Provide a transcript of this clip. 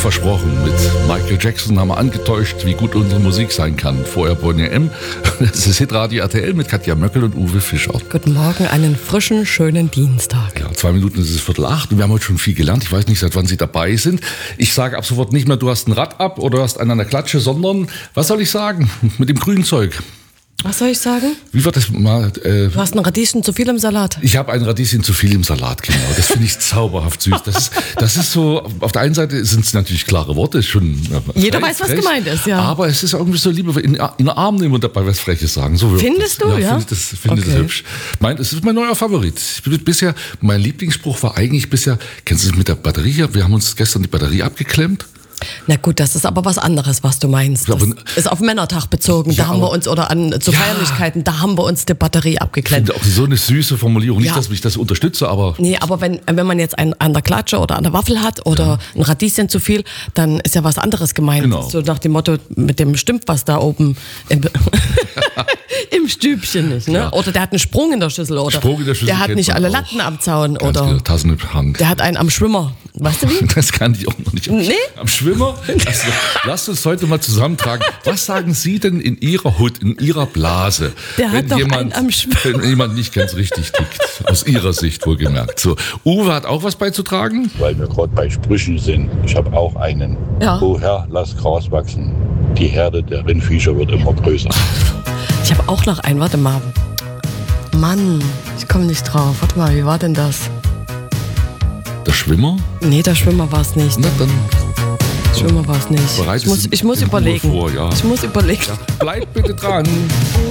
versprochen. Mit Michael Jackson haben wir angetäuscht, wie gut unsere Musik sein kann. Vorher Bonnie M. Das ist Hitradio RTL mit Katja Möckel und Uwe Fischer. Guten Morgen, einen frischen, schönen Dienstag. Ja, 2 Minuten ist es 7:45 und wir haben heute schon viel gelernt. Ich weiß nicht, seit wann Sie dabei sind. Ich sage ab sofort nicht mehr, du hast ein Rad ab oder du hast einen an der Klatsche, sondern, was soll ich sagen, mit dem grünen Zeug. Was soll ich sagen? Wie wird das mal? Du hast ein Radieschen zu viel im Salat. Ich habe ein Radieschen zu viel im Salat, genau. Das finde ich zauberhaft süß. Das ist so, auf der einen Seite sind es natürlich klare Worte, schon. Jeder weiß, was gemeint ist, ja. Aber es ist irgendwie so lieber in den Arm nehmen und dabei was Freches sagen. So findest du, ja? Finde das hübsch. Es ist mein neuer Favorit. Mein Lieblingsspruch war eigentlich bisher, kennst du es mit der Batterie? Wir haben uns gestern die Batterie abgeklemmt. Na gut, das ist aber was anderes, was du meinst. Das ist auf Männertag bezogen. Da haben wir uns, oder zu Feierlichkeiten, da haben wir uns die Batterie abgeklemmt. Ich finde auch so eine süße Formulierung. Nicht, dass ich das unterstütze, aber... Nee, aber wenn man jetzt einen an der Klatsche oder an der Waffel hat oder ein Radieschen zu viel, dann ist ja was anderes gemeint. Genau. So nach dem Motto, mit dem stimmt was da oben im Stübchen nicht. Ne? Ja. Oder der hat einen Sprung in der Schüssel. Oder der hat nicht alle Latten am Zaun. Ganz oder genau, Tassen im Hand. Der hat einen am Schwimmer. Weißt du wie? Das kann ich auch noch nicht. Nee? Am Schwimmer? Also, lasst uns heute mal zusammentragen. Was sagen Sie denn in Ihrer Hut, in Ihrer Blase? Der hat doch einen am Schwimmer. Wenn jemand nicht ganz richtig tickt. Aus Ihrer Sicht wohlgemerkt. So, Uwe hat auch was beizutragen? Weil wir gerade bei Sprüchen sind. Ich habe auch einen. Ja. O Herr, lass Gras wachsen. Die Herde der Rindviecher wird immer größer. Ich habe auch noch einen. Warte mal. Mann, ich komme nicht drauf. Warte mal, wie war denn das? Der Schwimmer? Nee, der Schwimmer war es nicht. Na dann. Schwimmer war es nicht. Ich muss überlegen. Vor, ja. Ich muss überlegen. Ja, bleibt bitte dran.